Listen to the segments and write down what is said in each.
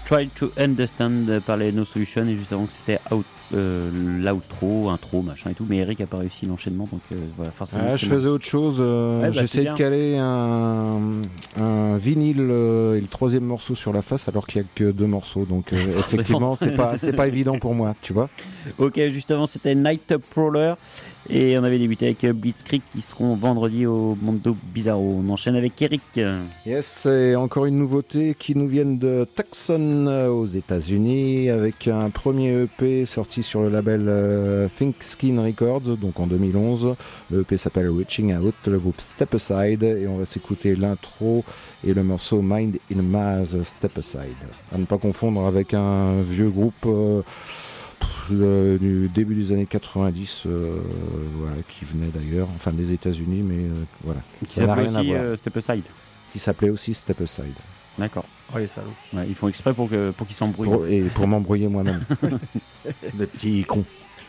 Try to Understand par les No Solution, et juste avant que c'était l'outro, intro, machin et tout, mais Eric a pas réussi l'enchaînement, donc voilà, forcément. Je faisais autre chose, j'essayais de caler un vinyle et le troisième morceau sur la face alors qu'il n'y a que 2 morceaux, donc effectivement c'est pas évident pour moi, tu vois. Ok, juste avant c'était Night Prowler, et on avait débuté avec Blitzkrieg qui seront vendredi au Mondo Bizarro. On enchaîne avec Eric. Yes, et encore une nouveauté qui nous vient de Tucson aux États-Unis avec un premier EP sorti sur le label Think Skin Records, donc en 2011. Le EP s'appelle Reaching Out, le groupe Step Aside, et on va s'écouter l'intro et le morceau Mind in Mass Step Aside. À ne pas confondre avec un vieux groupe du début des années 90, voilà, qui venait d'ailleurs, enfin des États-Unis, mais voilà. Qui s'appelait aussi Step Aside. Qui s'appelait aussi Step Aside. D'accord. Oh les salauds. Ouais, ils font exprès pour qu'ils s'embrouillent. Et pour m'embrouiller moi-même. Des petits cons.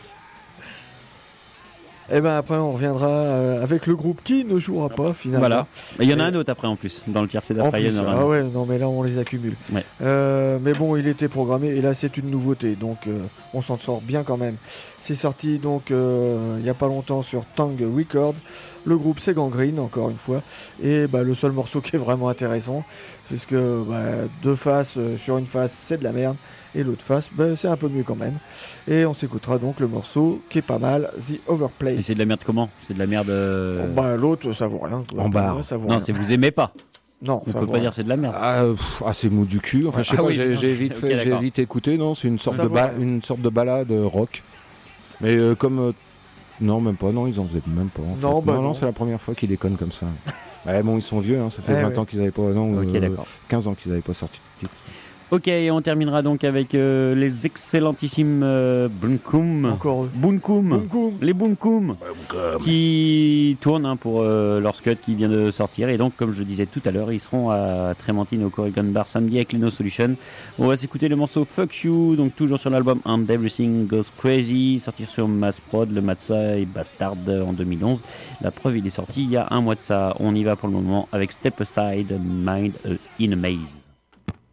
Et ben après on reviendra avec le groupe qui ne jouera pas finalement. Voilà. Il y en a un autre après en plus dans le tiercé d'après. Ah ouais, non mais là on les accumule. Ouais. Mais bon, il était programmé et là c'est une nouveauté, donc on s'en sort bien quand même. C'est sorti donc il y a pas longtemps sur Tongue Records. Le groupe c'est Gangrene encore une fois, et le seul morceau qui est vraiment intéressant, puisque 2 faces sur une face c'est de la merde, et l'autre face c'est un peu mieux quand même. Et on s'écoutera donc le morceau qui est pas mal, The Overplace. Et c'est de la merde comment ? C'est de la merde. L'autre ça vaut rien. En barre. Non, c'est vous aimez pas. Non, on peut pas dire c'est de la merde. C'est mou du cul. Enfin, je sais pas. J'ai vite écouté. Non, c'est une sorte de balade rock. Mais non, même pas. Non, ils en faisaient même pas. En fait. Non, c'est la première fois qu'ils déconnent comme ça. Bon, ils sont vieux. Ça fait 20 ans qu'ils avaient pas. Non, 15 ans qu'ils avaient pas sorti de titre. Ok, et on terminera donc avec les excellentissimes Bunkum. Encore eux. Bunkum. Les Bunkum. Qui tournent pour leur scud qui vient de sortir. Et donc, comme je disais tout à l'heure, ils seront à Trementine au Corrigan Bar samedi avec les No Solution. On va s'écouter le morceau Fuck You, donc toujours sur l'album And Everything Goes Crazy, sorti sur Mass Prod, le Matza et Bastard en 2011. La preuve, il est sorti il y a un mois de ça. On y va pour le moment avec Step Aside, Mind in a Maze.